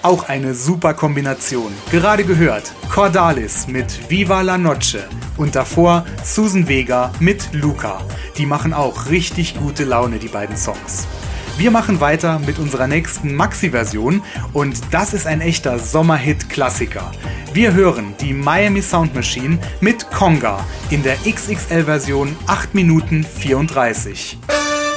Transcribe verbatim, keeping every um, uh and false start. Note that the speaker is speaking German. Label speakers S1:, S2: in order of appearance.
S1: Auch eine super Kombination. Gerade gehört Cordalis mit Viva la Noche und davor Susan Vega mit Luca. Die machen auch richtig gute Laune, die beiden Songs. Wir machen weiter mit unserer nächsten Maxi-Version und das ist ein echter Sommerhit-Klassiker. Wir hören die Miami Sound Machine mit Conga in der X X L-Version acht Minuten vierunddreißig.